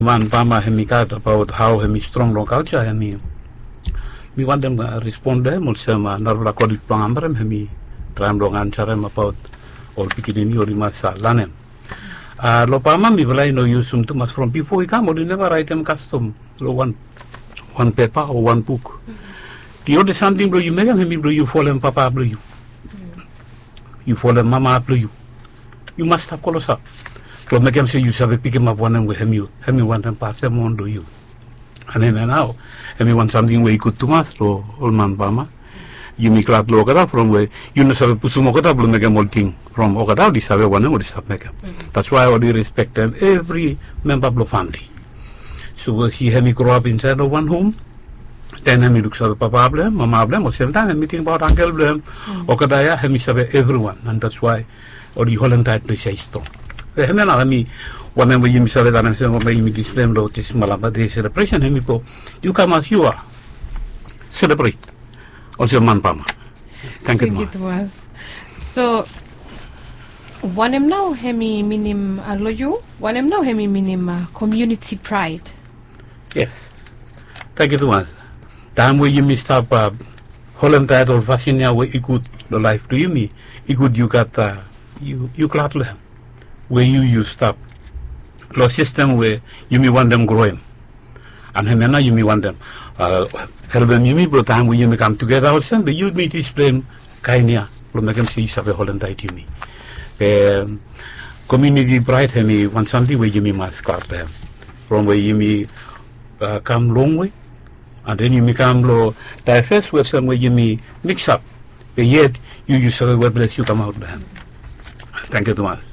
Man Pama Hemikat about how hemi strong long culture hemi. Mi want them respond them also narula kodit pangambrem hemi tram long answer them about all pikini or masa lanem. Lo Pama mi belai no use to mas from before we come or you never write them custom lo one paper or one book. The other something bro you make hemi bro you fall and papa bro you. You fall and mama bro you. You must have call us up. So make him say you sabe pick him up one and with him want and pass them on to you. And then now, him want something where he could to mas lo old man Pama. You make lot lo kata from where you know sabe pusumo kata belum make him all king from okata di sabe one and stop make him. That's why I already respect them every member of the family. So he him grow up inside of one home. Then him look sabe papa blame, mama blame, or several time meeting about uncle blame. Okata ya him sabe everyone, and that's why or the whole entire place is strong. Hemena kami whenever you misalnya tanah saya mau ini display notice malam pada celebration hemi po you come as you are celebrate also man Pama. Thank you Thomas. So wanem now hemi minim aloyu wanem now hemi minim community pride. Yes, thank you Thomas. Time where you missed up whole entire or fashion where you could the life to you me you could you got you glad them where you stop law system where you may want them growing and hemena you may want them help them you may bro time where you may come together also but you may display kainia lo make them see sabe whole entire to me community pride hemi want something where you may must start them from where you may come long way and then you may come lo diverse where some where you may mix up but yet you sabe where bless you come out them. Thank you Thomas.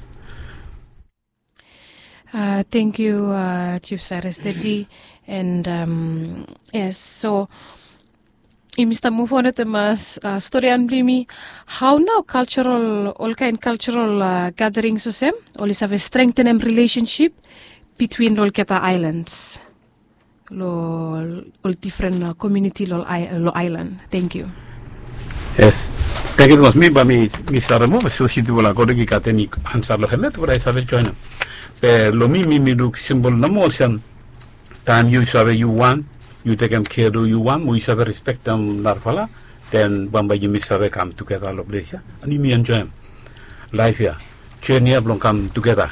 Thank you, Chief Cyrus Teddy. And yes, so Mr. move on to mas story and blimi. How now cultural, all kind cultural gatherings of them, all is have a strengthened relationship between all Keta islands, all different community, all island. Thank you. Yes. Thank you Thomas. Me saramo so si tu la kodegi kateni ansar lo hemet but I sabe join. Lo mi look symbol na mo siyan time you sabe you want you take them care do you want mo you sabe respect them narfala then bamba you mi sabe come together lo blesya and you enjoy them life here journey long come together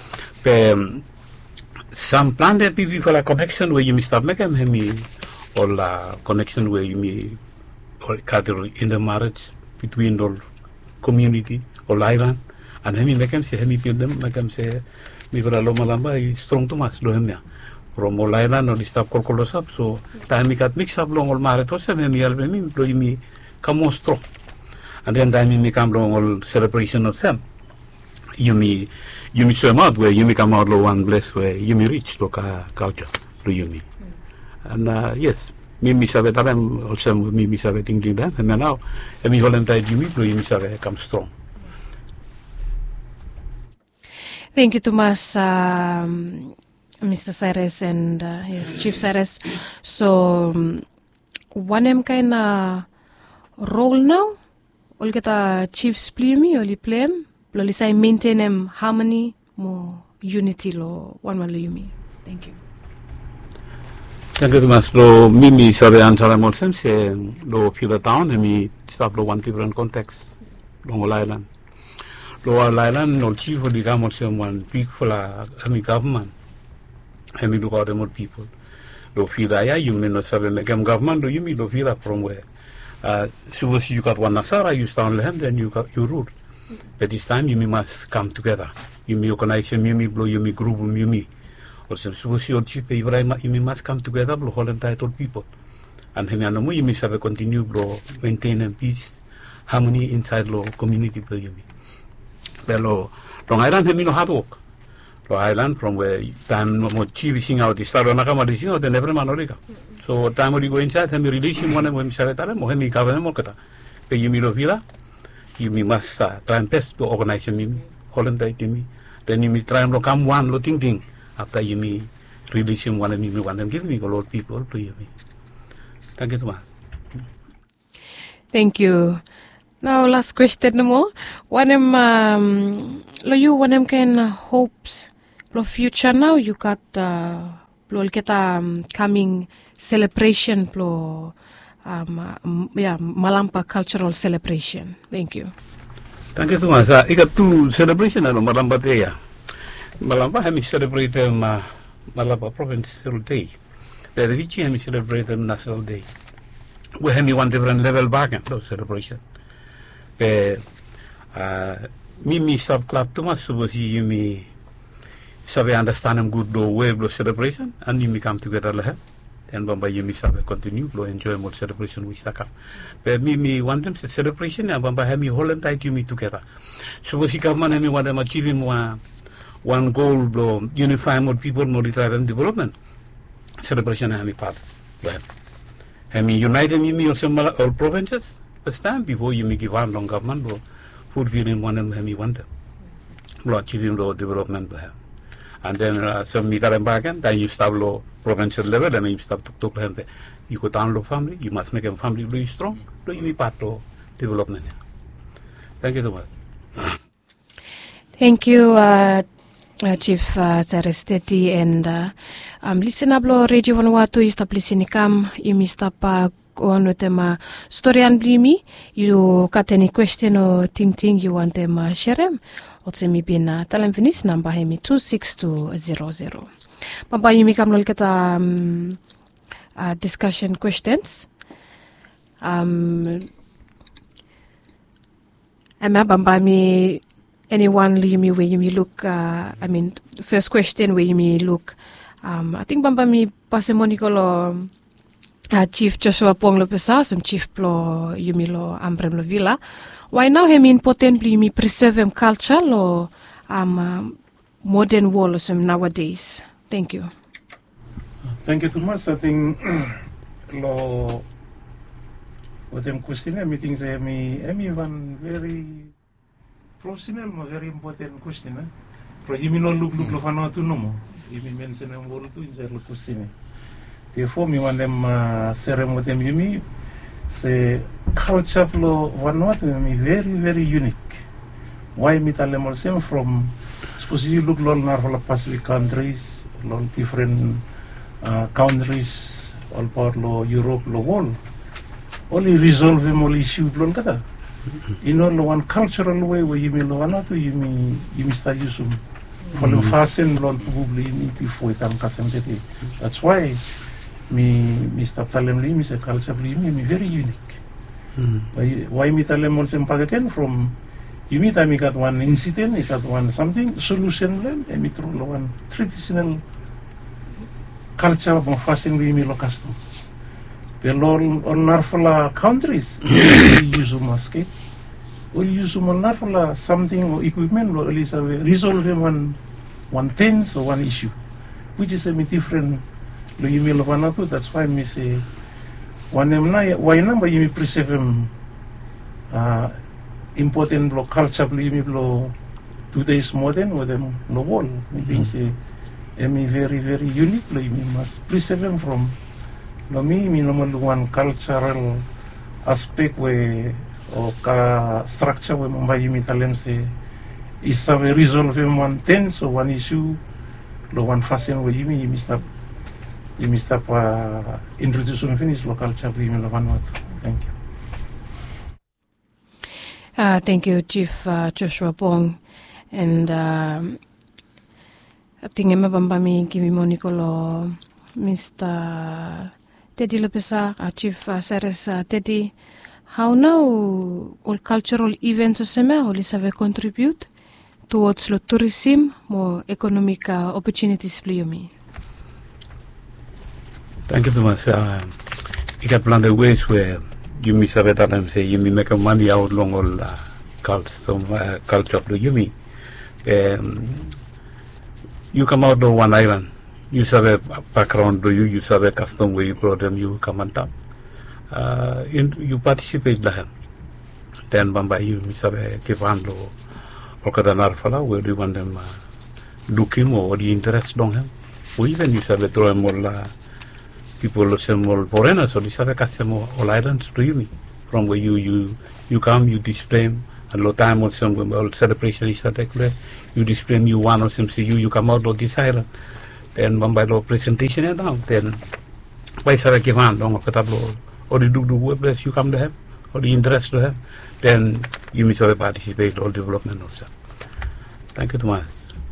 some plan that people for a connection where you mi start make them hemi or connection where you mi or in the marriage between the community or island and hemi make them say hemi build them make them say mi para lo malamba strong to mas lo hemya from all island or stop kolkolos up so time kat mix up long all marathon se mi albe mi lo mi come strong and then time mi come long all celebration of them you mi swim out where you mi come out lo one place where you mi reach to culture to you mi and yes mi sabe talam also mi sabe thinking that and now mi volunteer you mi sabe come strong. Thank you, Thomas, Mr. Cyrus and yes, Chief Cyrus. So, one kind of role now, all get a chiefs play me, only play him, only say maintain harmony, more unity, lo one one you me. Thank you. Thank you, Thomas. Lo mimi sabe answer mo se lo feel the town, mi stop lo one different context, long island. Lower island no chief for the government someone big for the government. I mean look out more people. Lo feel that you may not sabe make government do you mean lo feel from where suppose you got one Nasara you stand land then you rule. But this time you must come together. You may organize you may blow you may group you may. Or suppose your chief you must come together blow whole entitled people. And him you may have continue blow maintain peace harmony inside lo community blow you may. Pero Long Island hemi no hard work. Long Island from where time mo chief sing out the start na kama sing out the never manorika. So time we go inside hemi release one when sale tare mo hemi cover mo kata. Pe yumi lo vila you must try and best to organize me Holland me. Then you try and come one lo ting after you me release one and me one them give me a lot of people to you me. Thank you so much. Thank you. Now, last question no more. One of you kind hopes Plo future now, you got plo kita coming celebration plo Malampa cultural celebration. Thank you. Thank you, Thomas. Ikat tu celebration ano Malampa Day. Malampa kami celebrate Malampa Provincial Day. The Vichy kami celebrate National Day. We have one different level back in those celebration. Me sub club Thomas so he me sabe understand him good do way of celebration and me come together lah. And Bamba Yemi sabe continue to enjoy more celebration with Saka. But me want them to celebration and Bamba have me whole entire me together. So we see government and me want them achieving one goal to unify more people, more and development. Celebration and me part. Have me unite me also all provinces first time before you me give one long government or food feeling one and me want them. Achieving the development. And then some meet back and then you start low provincial level and you start to talk to them. You go down low family, you must make a family really strong, so you be part of development. Thank you so much. Thank you, Chief Cyrus Teti, and listen up lo Radio Vanuatu is tap listen kam you mista pa on tema story and blimi you got any question or thing you want them share Otsemi bina talam finis number hemi 26200. Bamba yumi kamlol kita discussion questions. Ama bamba mi anyone yumi where yumi look first question where yumi look I think bamba mi pasemonikolo Chief Joshua Pong lo pesa some chief plo yumi lo ambrem lo villa. Why now hem important me preserve culture lo modern world nowadays. Thank you. Thank you, Thomas. I think lo with them question meeting say me one very professional very important question. Pro yimi no look lo fano tu no mo. Yimi mention em word tu inside lo question. Therefore me want them serem with them yimi say culture flow Vanuatu me very unique. Why me tell them also from suppose you look all narrow Pacific countries, all different countries, all part lo Europe lo world. Only resolve them all issue lo kata. In all one cultural way where you me lo Vanuatu you me start using. Follow fasten lo probably before you can kasem tete. That's why me start telling me say culture me very unique. Why me tell them also again from you meet I got one incident, I got one something solution them and me through one traditional culture of fashion we me lo custom. But all narfala countries use masket. Or use narfala something or equipment or at least resolve one things or one issue, which is a different. Lo yumi lo Vanuatu, that's why me say one why number yumi preserve important lo culture lo yumi lo today's modern or them lo world. Me think say very unique lo yumi must preserve them from lo me normal one cultural aspect where or structure where mamba yumi talem say is a resolve one tense or one issue lo one fashion where yumi stop. You must stop introducing finish local chapter in Vanuatu. Thank you. Thank you, Chief Joshua Pong. And I think I'm bambami kimi monikolo Mr. Teddy Lepesa, Chief Cyrus Teddy. How now all cultural events will contribute towards the tourism, more economic opportunities for you? Thank you so much. You got plenty of ways where you may say that and say you may make money out long all culture of the Yumi. You come out of one island. You have a background to you have a custom where you brought them, you come on top. You participate there. Then Bamba you have a Kivando or Kadanarfala where you want them looking or the interest on him. Or even you have a throw more people more foreigners or this other customer all islands to you from where you come, you display and lo time or some all celebration is that you display you one or some see you come out lo desire then by lo presentation and now then by sara give on long katablo or the do bless you come to have or the interest to have then you may sort of participate all development also. Thank you, Thomas.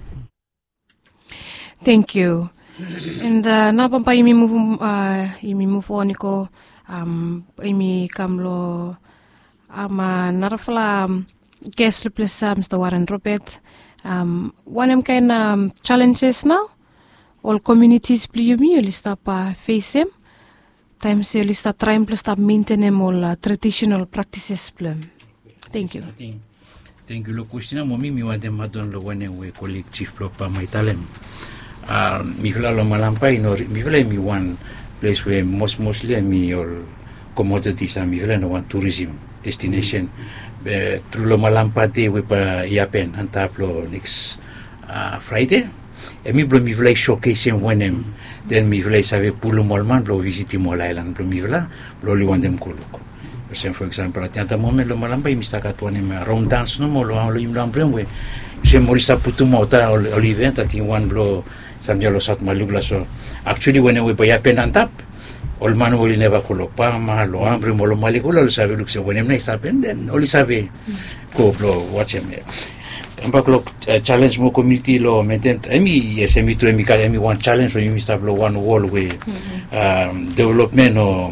Thank you. And na pampa imi move on ko imi kamlo narafala guest plus Mr. Warren Robert one kind challenges now all communities pliyumi lista pa face him times lista try plus ta maintain all traditional practices plum. Thank you. Thank you. Lo question mo mi want them madon lo one we colleague chief lo pa my talent. Mi fila lo malampai no mi fila mi one place where mostly mi all commodities mi fila no one tourism destination through lo malampate we pa yapen antaplo next Friday mi blo mi fila showcase when then mi fila save pulo molman blo visit mol island blo mi fila blo li want them kuluk. For example, at the moment, lo malampai mistaka tuane me round dance no mo lo imlam bremwe. Se morisa putu mota ol event at one blow samja lo sat malugla so. Actually, when we pay pen and tap, all man will never call pama lo ambre mo lo malikula lo sabe look se when em nice happen then all sabe go blow watch him. Empaklo challenge mo community lo maintain emi yes emi to emi one challenge so you must blow one wall way development or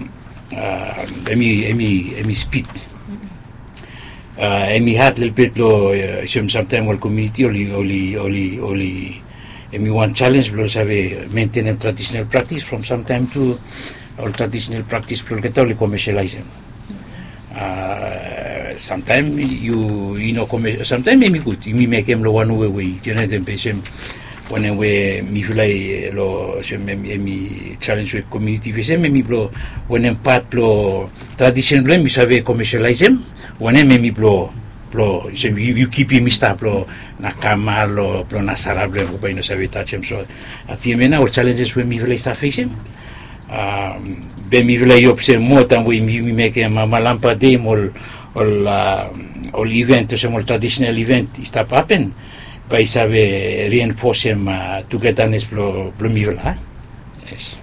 emi speed emi hat little bit lo sometimes all community only emi one challenge lo sabe maintain traditional practice from sometime to all traditional practice lo que commercialize sometimes you know sometimes emi good emi make em lo one way tiene de empecem when we mi fulai lo mi challenge with community vese mi blo when em part blo tradition blo mi save commercialize when em mi blo you keep mi sta blo na kama lo blo na sarable ko no save touch so atiemena o challenges we mi fulai sta face be mi fulai observe mo tan we mi make malampa de mol all event so mol traditional event sta happen by sabe reinforce him to get an blumivla. Yes.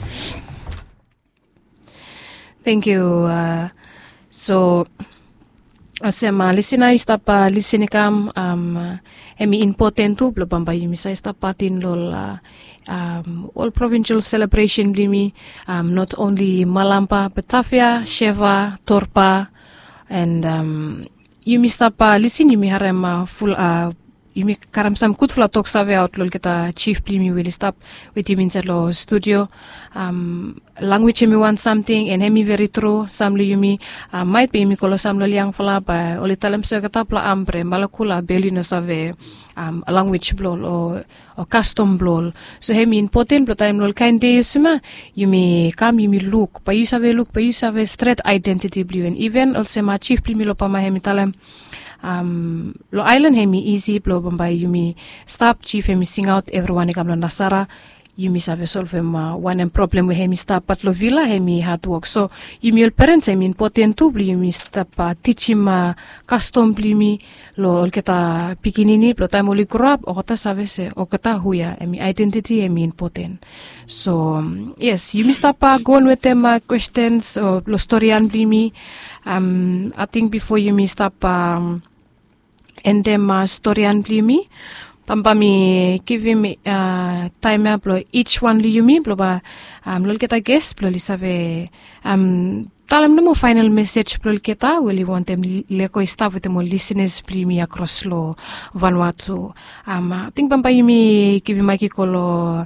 Thank you. So, asema lisina istapa lisinekam emi important tu blabamba yimisa istapatin lol all provincial celebration blimi not only Malampa, Batavia, Sheva, Torpa, and yimistapa lisin yimi harema full yumi karam sam kut fla talk save out lol kita chief plimi will stop with him in lo studio language me want something and hemi very true samli yumi might be mi kolo sam lol yang fla ba oli talam se kata pla ambre malakula beli no save language blol o custom blol so hemi important blo time lol kind day suma yumi kam yumi look pa you save straight identity blue and even also ma chief plimi lo pa ma hemi talam lo island hemi easy blo bambay yumi stop chief hemi sing out everyone kam lo nasara yumi save solve one problem we hemi stop pat lo villa hemi hard work so yumi ol parents hemi important tu bli yumi stop teach him custom blimi lo keta pikinini blo time oli grow up o kata save se o kata huya hemi identity hemi important so yes yumi stop go on with them questions o lo storyan blimi I think before yumi stop and them storyan blimi pampami give him time up lo each one li yumi blo ba lol keta guest blo li save talam no final message blo keta will you want them leko stop with them listeners blimi across lo Vanuatu I think pampa yumi give him kolo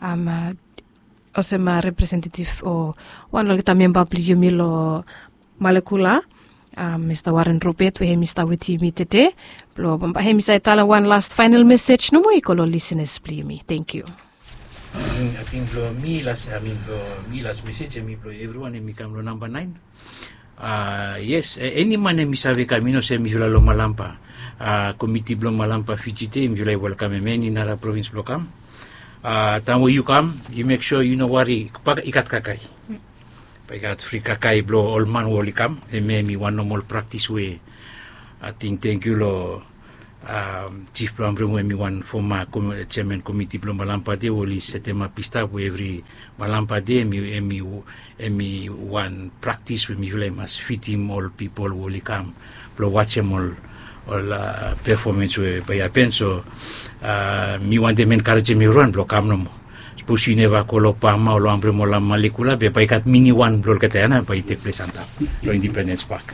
osema representative o one lol keta member bli yumi lo Malakula, Mr. Warren Robert, we Mr. with me today. Blo bamba he Mr. Tala one last final message no mo ikolo listeners please. Thank you. I think blo me last message me blo everyone me kam lo number 9. Yes, any man mi save camino se mi lo Malampa. Committee blo Malampa Fijite mi welcome me in our province blo kam. Tamo you come, you make sure you know worry ikat kakai. Paikat free kakai blo all man wolikam me mi one normal practice we I think thank you lo Chief Plumbre mi one former chairman committee Plum Malampade oli setema pista every Malampade mi one practice with me vile mas fit him all people will come lo watch him all performance we by penso mi want them encourage me run blo kam no suppose you never call up ma lo ambre mo la molecula be by kat mini one blo katana by take place anta lo Independence Park.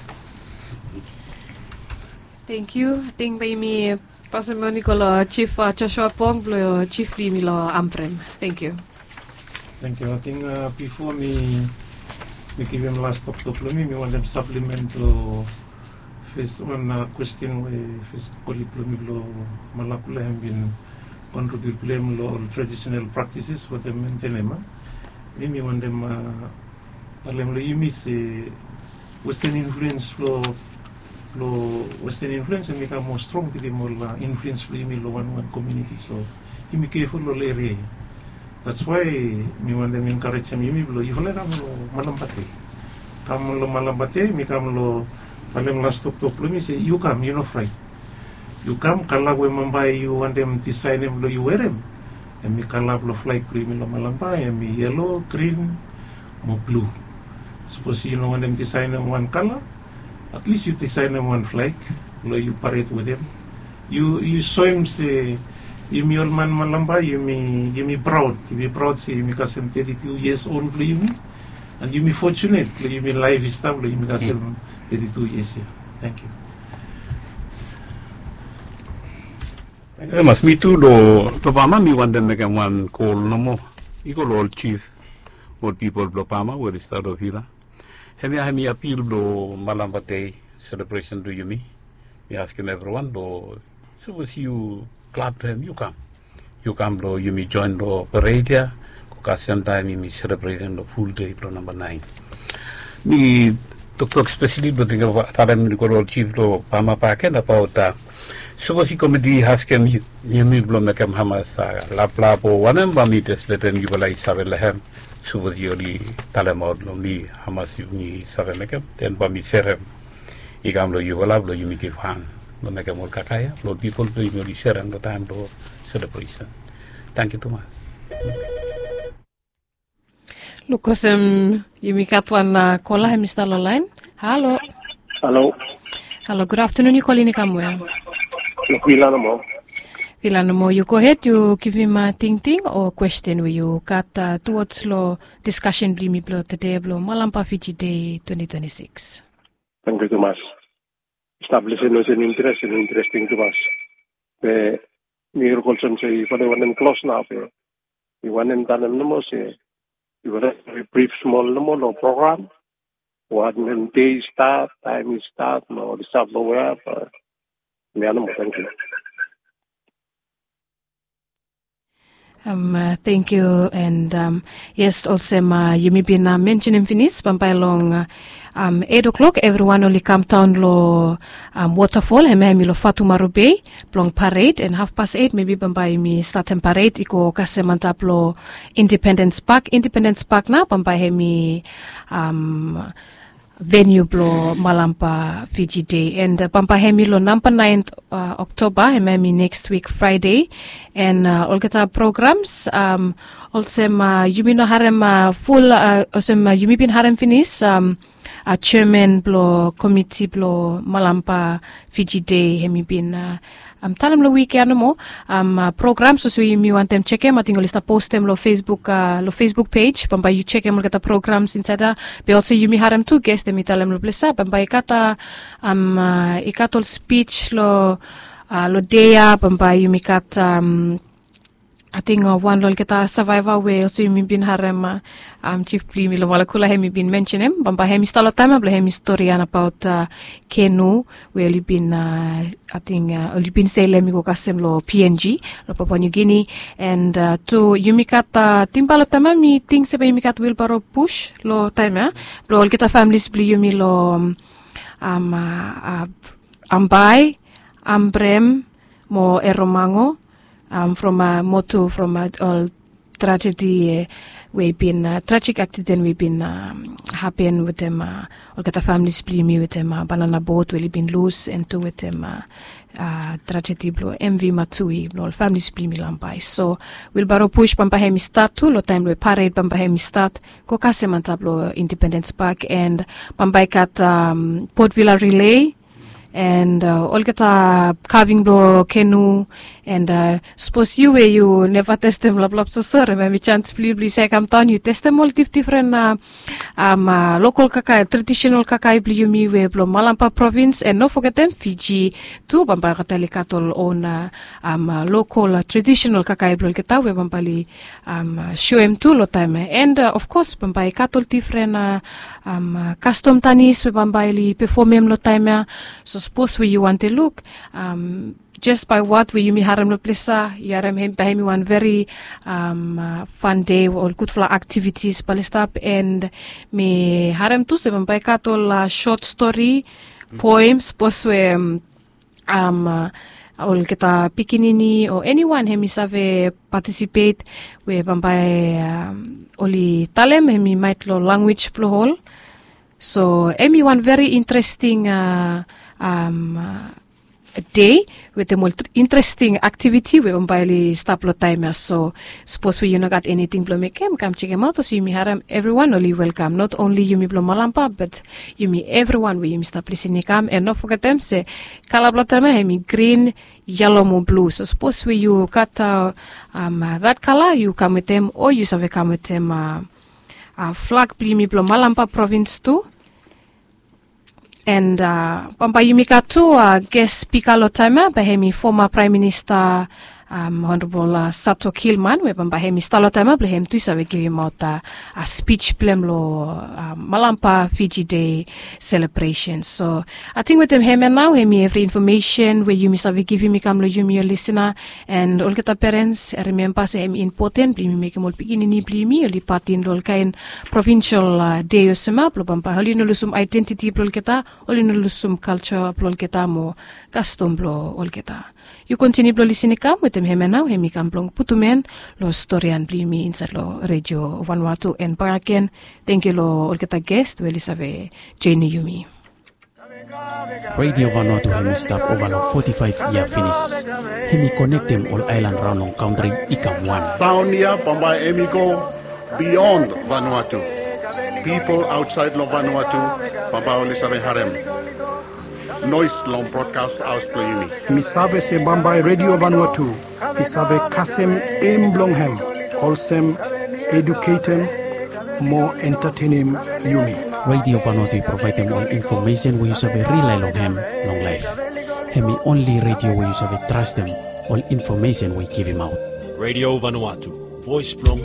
Thank you. I think by me pasamoni ko lo Chief Joshua Pong lo Chief Primi lo Amprem. Thank you. Thank you. I think before me give him last talk me want them supplement lo first one question we first colleague lo malakula have been contribute blame lo traditional practices for them maintenema. Me want them talem lo yimi se Western influence lo Western influence and become more strong with more influence for me one community. So he be careful lo area. That's why me want them encourage him lo ifle kam lo malampate. Kam lo malampate me kam lo palem last talk lo me say you come you know fright. You come kala we mambai you want them design them lo you wear them. And me kala lo fly me lo malampai and me yellow, green, mo blue. Suppose you know want them design them one color. At least you design them one flag, you parade with him. You saw him say, you me old man malamba, you me proud say you me kasem 32 years old you me, and you me fortunate, you me life is stable, you me kasem 32 years here. Thank you. Mas me too lo Pama mi want them make one call no more. Iko lo chief, what people lo Pama where is start of here. Hemi appeal lo Malampate celebration to you me. We asking everyone lo so as you clap to him, you come lo you me join lo parade ya occasion time me celebrating the full day pro number 9. Me talk especially but think of time lo chief lo Pama Paken about so as committee hasken you me lo make hamas la plapo one ba me test let them you like sabelahem. So was yoli talamod lo mi hamas ni savemekem ten ba mi serem igam lo yuvalab lo yumi give han lo mekem ol kakaya lo people to yumi serem lo time lo celebration. Thank you too much. Lukosem yumi kapwan kola Mr. Line. Hello. Hello, good afternoon. You calling kamwe? Pilanamo, you go ahead, you give him a ting or question where you got towards law discussion blimi blo today blo Malampa Fiji Day 2026. Thank you, Thomas. Establishing was an interesting to us. The Mir Colson say for the one and close now. The one and done and no say you were a brief small no program. One day start, time is start, no the stuff nowhere. Thank you. Thank you, and yes, also you may be mentioning finish pampai long 8 o'clock. Everyone only come town lo waterfall. Hemi lo Fatumaru Bay, long parade, and 8:30 maybe pampai mi starting parade. Iko kasemantap lo Independence Park na pampai hemi venue blo Malampa Fiji Day, and pampahemi lo number 9th October hemi next week Friday, and all kita programs also yumi no harem full yumi bin harem finish chairman blo committee blo Malampa Fiji Day hemi bin talam lo weekend mo programs so you want them check them ating lista post them lo Facebook page pamba you check them kata programs inside be also you mi haram two guests them talam lo plesa pamba ikata ikatol speech lo dea pamba you mi kata I think one lol kita survivor way also you bin harem chief primi lo malakula hemi bin mention him pamba hemi stalo time blo hemi story about Kenu where you been I think you been say lemi ko kasem lo PNG lo Papua New Guinea, and to yumikata timbalo tama mi think se yumikat wheelbarrow push lo time blo all kita families bli yumi lo Ambai Ambrem mo Eromango from Motu from all tragedy we've been tragic accident we've been happen with them all the families blame with them banana boat will been loose into with them tragedy blow MV Matsui all families blame lampai so we'll borrow push pampahemi start to lo time we parade pampahemi start ko kasemantablo Independence Park and pampai kat Port Vila relay and all kata carving blow canoe and suppose you never test them blah so sorry maybe chance please say come down you test them all different local kakai traditional kakai bli me we blow Malampa province and no forget them Fiji too bamba katali katol on local traditional kakai blow kita we bambali show em too lo time and of course bamba katol different custom tanis we bambali perform em lo time so suppose where you want to look just by what we yumi haram no plesa yaram hemi one very fun day or good for activities palestap and me haram tu se bampai katol short story poems poswe ol kita pikinini or anyone hemi save participate we bampai oli talem hemi might lo language plohol so emi one very interesting a day with the most interesting activity we umbali staplo time so suppose we you know got anything blow make come check them out so you haram everyone only welcome not only you me blow Malampa but you me everyone we stop listening come and not forget them say color blood time hemi green yellow mo blue so suppose we you got that color you come with them or you have come with them flag me blow Malampa province too. And pampayumika tu guest speaker lo time bahemi former Prime Minister Honorable Sato Kilman we bahemi stalo time blehem tu we give him out a speech blem lo Malampa Fiji Day celebration. So I think with them hemi now hemi every information where you miss we give him come lo you your listener and all kita parents remember say hemi important blimi make mol pikinini blimi oli patin lol kain provincial day osema lo pampa holi no lusum identity plol kita oli no lusum culture plol kita mo custom lo ol kita. You continue to listen come with them hemi now hemi kam plong putumen lo storyan blimi inside lo radio Vanuatu and paraken thank you lo all kita guest we lisave Jenny Yumi. Radio Vanuatu hemi stop over no 45 year finish. Hemi connect them all island round on country ikam one. Sound here Pambai Emiko beyond Vanuatu. People outside lo Vanuatu Pambai Olisabe Harem. Noise long broadcast house playing. Misave se Bambai Radio Vanuatu. Isave Kasem Emblonghem. Wholesome, educating, more entertaining Yumi. Radio Vanuatu provide them all information where you have rely long ham, long life. Hemi only radio where you have trust them. All information we give him out. Radio Vanuatu. Voice Blong